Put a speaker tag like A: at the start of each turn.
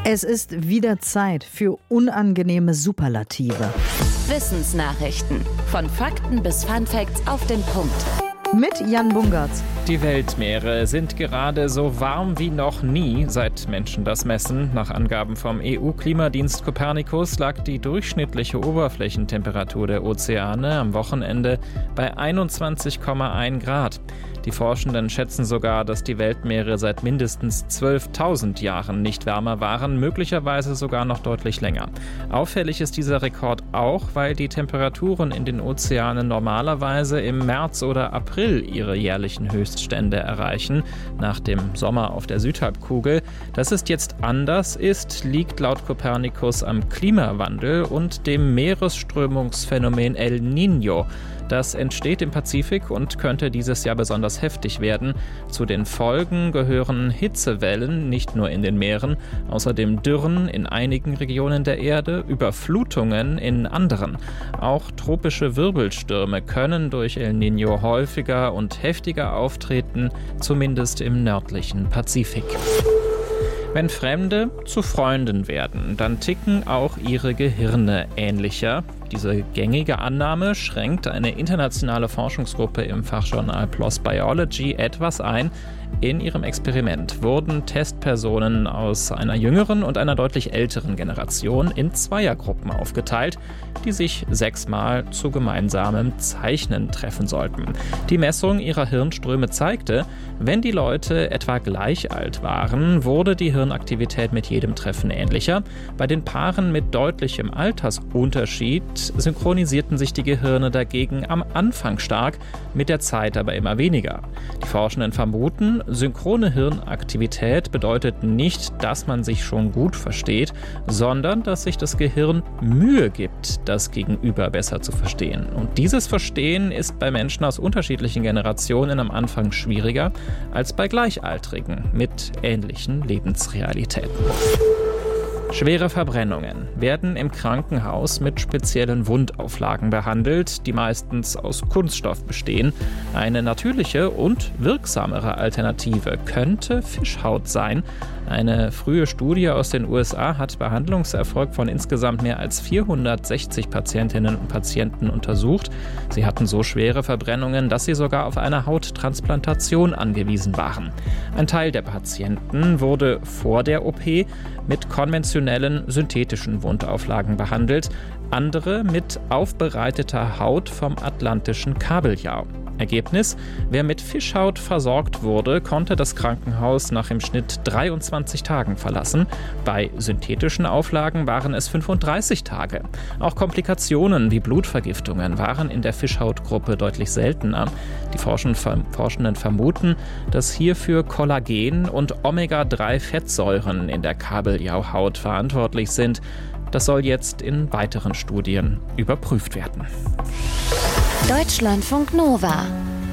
A: Es ist wieder Zeit für unangenehme Superlative.
B: Wissensnachrichten. Von Fakten bis Funfacts auf den Punkt.
A: Mit Jan Bungartz.
C: Die Weltmeere sind gerade so warm wie noch nie, seit Menschen das messen. Nach Angaben vom EU-Klimadienst Copernicus lag die durchschnittliche Oberflächentemperatur der Ozeane am Wochenende bei 21,1 Grad. Die Forschenden schätzen sogar, dass die Weltmeere seit mindestens 12.000 Jahren nicht wärmer waren, möglicherweise sogar noch deutlich länger. Auffällig ist dieser Rekord auch, weil die Temperaturen in den Ozeanen normalerweise im März oder April ihre jährlichen Höchststände erreichen, nach dem Sommer auf der Südhalbkugel. Dass es jetzt anders ist, liegt laut Copernicus am Klimawandel und dem Meeresströmungsphänomen El Niño. Das entsteht im Pazifik und könnte dieses Jahr besonders heftig werden. Zu den Folgen gehören Hitzewellen, nicht nur in den Meeren, außerdem Dürren in einigen Regionen der Erde, Überflutungen in anderen. Auch tropische Wirbelstürme können durch El Niño häufiger und heftiger auftreten, zumindest im nördlichen Pazifik. Wenn Fremde zu Freunden werden, dann ticken auch ihre Gehirne ähnlicher. Diese gängige Annahme schränkt eine internationale Forschungsgruppe im Fachjournal PLOS Biology etwas ein. In ihrem Experiment wurden Testpersonen aus einer jüngeren und einer deutlich älteren Generation in Zweiergruppen aufgeteilt, die sich 6-mal zu gemeinsamem Zeichnen treffen sollten. Die Messung ihrer Hirnströme zeigte, wenn die Leute etwa gleich alt waren, wurde die Hirnaktivität mit jedem Treffen ähnlicher. Bei den Paaren mit deutlichem Altersunterschied synchronisierten sich die Gehirne dagegen am Anfang stark, mit der Zeit aber immer weniger. Die Forschenden vermuten, synchrone Hirnaktivität bedeutet nicht, dass man sich schon gut versteht, sondern dass sich das Gehirn Mühe gibt, das Gegenüber besser zu verstehen. Und dieses Verstehen ist bei Menschen aus unterschiedlichen Generationen am Anfang schwieriger als bei Gleichaltrigen mit ähnlichen Lebensrealitäten. Schwere Verbrennungen werden im Krankenhaus mit speziellen Wundauflagen behandelt, die meistens aus Kunststoff bestehen. Eine natürliche und wirksamere Alternative könnte Fischhaut sein. Eine frühe Studie aus den USA hat Behandlungserfolg von insgesamt mehr als 460 Patientinnen und Patienten untersucht. Sie hatten so schwere Verbrennungen, dass sie sogar auf eine Hauttransplantation angewiesen waren. Ein Teil der Patienten wurde vor der OP mit konventionellen synthetischen Wundauflagen behandelt, andere mit aufbereiteter Haut vom atlantischen Kabeljau. Ergebnis: Wer mit Fischhaut versorgt wurde, konnte das Krankenhaus nach im Schnitt 23 Tagen verlassen. Bei synthetischen Auflagen waren es 35 Tage. Auch Komplikationen wie Blutvergiftungen waren in der Fischhautgruppe deutlich seltener. Die Forschenden vermuten, dass hierfür Kollagen und Omega-3-Fettsäuren in der Kabeljauhaut verantwortlich sind. Das soll jetzt in weiteren Studien überprüft werden.
B: Deutschlandfunk Nova